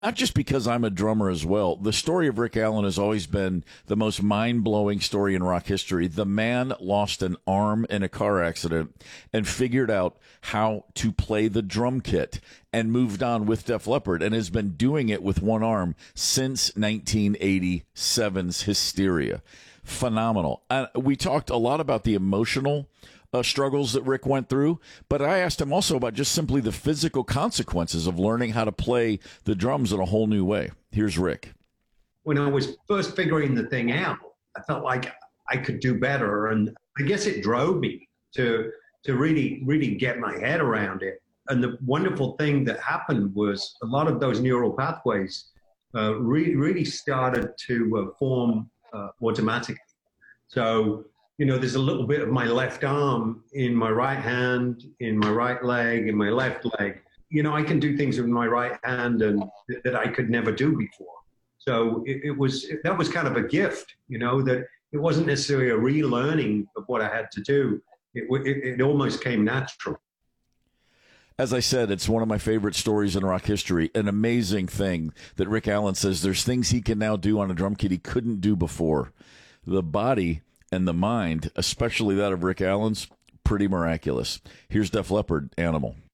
Not just because I'm a drummer as well. The story of Rick Allen has always been the most mind-blowing story in rock history. The man lost an arm in a car accident and figured out how to play the drum kit and moved on with Def Leppard and has been doing it with one arm since 1987's Hysteria. Phenomenal. We talked a lot about the emotional struggles that Rick went through, but I asked him also about just simply the physical consequences of learning how to play the drums in a whole new way. Here's Rick. When I was first figuring the thing out, I felt like I could do better, and I guess it drove me to really get my head around it. And the wonderful thing that happened was a lot of those neural pathways really started to form automatically. So there's a little bit of my left arm in my right hand, in my right leg, in my left leg. I can do things with my right hand and that I could never do before. So that was kind of a gift, that it wasn't necessarily a relearning of what I had to do. It almost came natural. As I said, it's one of my favorite stories in rock history. An amazing thing that Rick Allen says there's things he can now do on a drum kit he couldn't do before. The body and the mind, especially that of Rick Allen's, pretty miraculous. Here's Def Leppard, Animal.